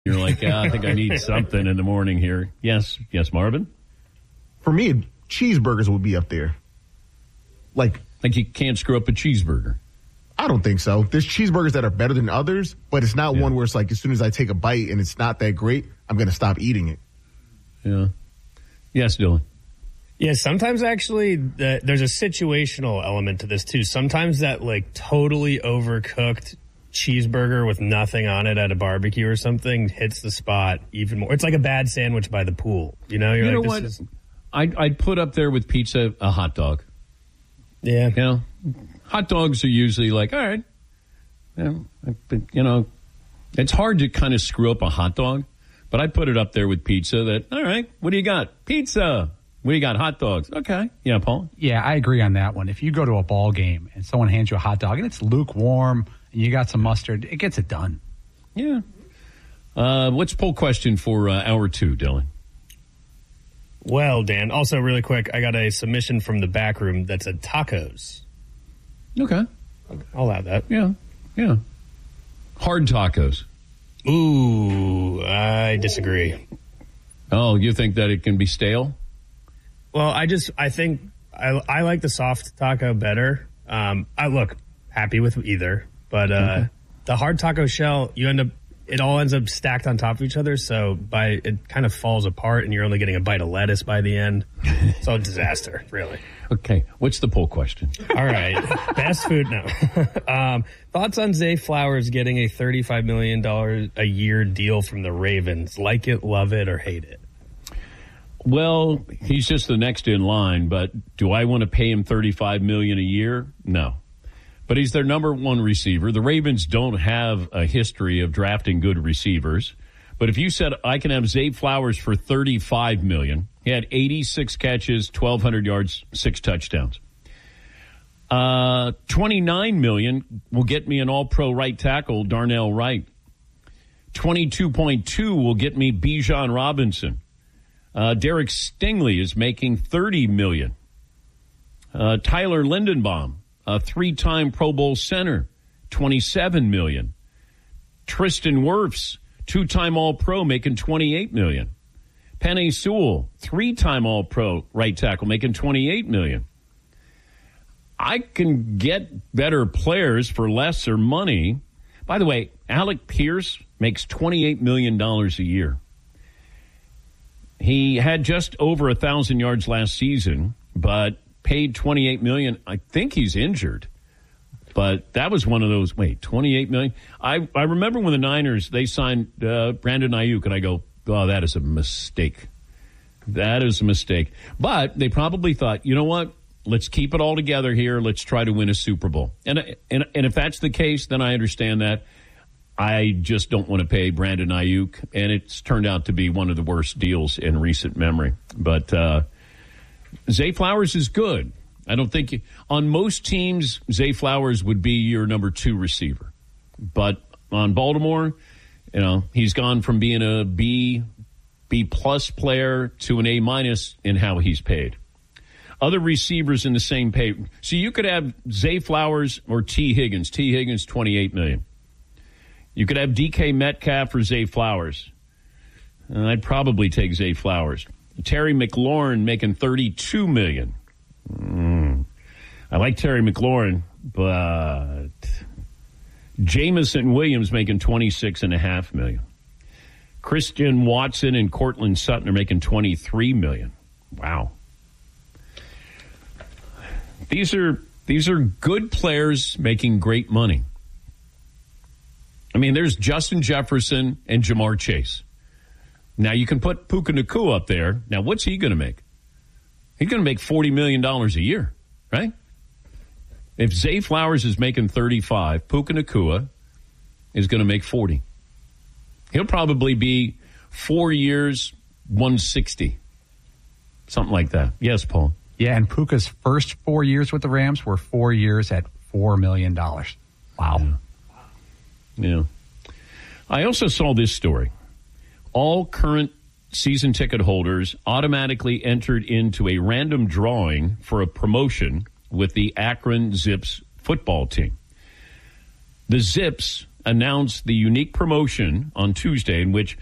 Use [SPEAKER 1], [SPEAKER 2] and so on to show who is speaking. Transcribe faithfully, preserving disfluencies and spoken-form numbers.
[SPEAKER 1] You're like, yeah, I think I need something in the morning here. Yes, yes, Marvin?
[SPEAKER 2] For me, cheeseburgers would be up there. Like,
[SPEAKER 1] like you can't screw up a cheeseburger.
[SPEAKER 2] I don't think so. There's cheeseburgers that are better than others, but it's not yeah. one where it's like as soon as I take a bite and it's not that great, I'm going to stop eating it.
[SPEAKER 1] Yeah. Yes, Dylan.
[SPEAKER 3] Yeah, sometimes actually the, there's a situational element to this too. Sometimes that like totally overcooked cheeseburger with nothing on it at a barbecue or something hits the spot even more. It's like a bad sandwich by the pool. You know, You're
[SPEAKER 1] you
[SPEAKER 3] like,
[SPEAKER 1] know what?
[SPEAKER 3] Is...
[SPEAKER 1] I'd, I'd put up there with pizza a hot dog.
[SPEAKER 3] Yeah.
[SPEAKER 1] You know, hot dogs are usually like, all right. You know, you know, it's hard to kind of screw up a hot dog, but I put it up there with pizza that, all right, what do you got? Pizza. What do you got? Hot dogs. Okay. Yeah, Paul?
[SPEAKER 4] Yeah, I agree on that one. If you go to a ball game and someone hands you a hot dog and it's lukewarm and you got some mustard, it gets it done.
[SPEAKER 1] Yeah. Uh, what's poll question for uh, hour two, Dylan?
[SPEAKER 3] Well, Dan, also really quick, I got a submission from the back room that said tacos.
[SPEAKER 1] Okay.
[SPEAKER 3] I'll add that.
[SPEAKER 1] Yeah. Yeah. Hard tacos.
[SPEAKER 3] Ooh, I disagree.
[SPEAKER 1] Oh, you think that it can be stale?
[SPEAKER 3] Well, I just, I think, I, I like the soft taco better. Um, I look, happy with either, but uh, okay. the hard taco shell, you end up, it all ends up stacked on top of each other, so by it kind of falls apart and you're only getting a bite of lettuce by the end. It's all a disaster, really.
[SPEAKER 1] Okay, what's the poll question?
[SPEAKER 3] All right, best food now. um, thoughts on Zay Flowers getting a thirty-five million dollars a year deal from the Ravens? Like it, love it, or hate it?
[SPEAKER 1] Well, he's just the next in line, but do I want to pay him thirty-five million dollars a year? No. But he's their number one receiver. The Ravens don't have a history of drafting good receivers. But if you said I can have Zay Flowers for thirty-five million dollars, he had eighty-six catches, twelve hundred yards, six touchdowns. Uh, twenty-nine million dollars will get me an all-pro right tackle, Darnell Wright. twenty-two point two will get me Bijan Robinson. Uh, Derek Stingley is making thirty million dollars. Uh, Tyler Lindenbaum, a three-time Pro Bowl center, twenty-seven million dollars. Tristan Wirfs, two-time All-Pro, making twenty-eight million dollars. Penei Sewell, three-time All-Pro right tackle, making twenty-eight million dollars. I can get better players for lesser money. By the way, Alec Pierce makes twenty-eight million dollars a year. He had just over a thousand yards last season, but paid twenty-eight million dollars. I think he's injured, but that was one of those. Wait, twenty-eight million dollars. I I remember when the Niners they signed uh, Brandon Ayuk, and I go, oh, that is a mistake. That is a mistake. But they probably thought, you know what? Let's keep it all together here. Let's try to win a Super Bowl. And and and if that's the case, then I understand that. I just don't want to pay Brandon Ayuk, and it's turned out to be one of the worst deals in recent memory. But uh, Zay Flowers is good. I don't think you, on most teams, Zay Flowers would be your number two receiver. But on Baltimore, you know, he's gone from being a B, B plus player to an A minus in how he's paid. Other receivers in the same pay. So you could have Zay Flowers or T. Higgins. T. Higgins, twenty-eight million dollars. You could have D K Metcalf or Zay Flowers. Uh, I'd probably take Zay Flowers. Terry McLaurin making thirty-two million dollars. Mm. I like Terry McLaurin, but Jamison Williams making twenty-six point five million dollars. Christian Watson and Cortland Sutton are making twenty-three million dollars. Wow. These are these are good players making great money. I mean, there's Justin Jefferson and Jamar Chase. Now, you can put Puka Nacua up there. Now, what's he going to make? He's going to make forty million dollars a year, right? If Zay Flowers is making thirty-five, Puka Nacua is going to make forty. He'll probably be four years, one sixty. Something like that. Yes, Paul?
[SPEAKER 4] Yeah, and Puka's first four years with the Rams were four years at four million dollars. Wow.
[SPEAKER 1] Yeah. Yeah. I also saw this story. All current season ticket holders automatically entered into a random drawing for a promotion with the Akron Zips football team. The Zips announced the unique promotion on Tuesday in which